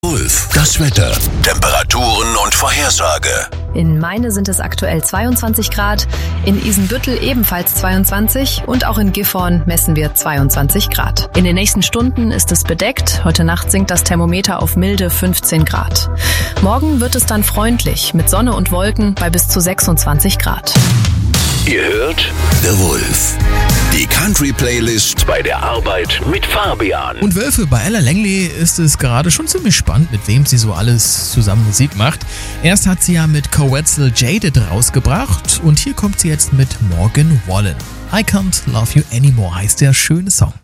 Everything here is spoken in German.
Wulff, das Wetter, Temperaturen und Vorhersage. In Meine sind es aktuell 22 Grad, in Isenbüttel ebenfalls 22 und auch in Gifhorn messen wir 22 Grad. In den nächsten Stunden ist es bedeckt, heute Nacht sinkt das Thermometer auf milde 15 Grad. Morgen wird es dann freundlich mit Sonne und Wolken bei bis zu 26 Grad. Ihr hört The Wulff, die Country-Playlist bei der Arbeit mit Fabian. Und Wölfe, bei Ella Langley ist es gerade schon ziemlich spannend, mit wem sie so alles zusammen Musik macht. Erst hat sie ja mit Coetzel Jaded rausgebracht und hier kommt sie jetzt mit Morgan Wallen. I Can't Love You Anymore heißt der schöne Song.